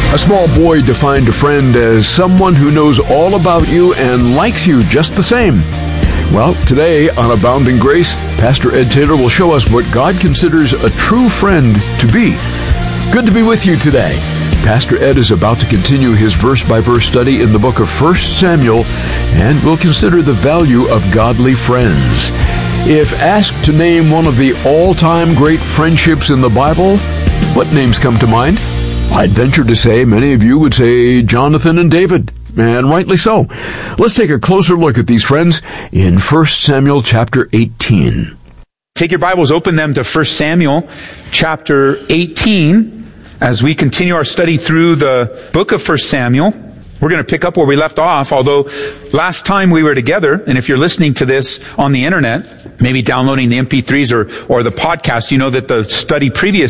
A small boy defined a friend as someone who knows all about you and likes you just the same. Well, today on Abounding Grace, Pastor Ed Taylor will show us what God considers a true friend to be. Good to be with you today. Pastor Ed is about to continue his verse-by-verse study in the book of 1 Samuel, and we'll consider the value of godly friends. If asked to name one of the all-time great friendships in the Bible, what names come to mind? I'd venture to say many of you would say Jonathan and David, and rightly so. Let's take a closer look at these friends in 1 Samuel chapter 18. Take your Bibles, open them to 1 Samuel chapter 18 as we continue our study through the book of 1 Samuel. We're going to pick up where we left off, although last time we were together, and if you're listening to this on the internet, maybe downloading the MP3s or the podcast, you know that the study previous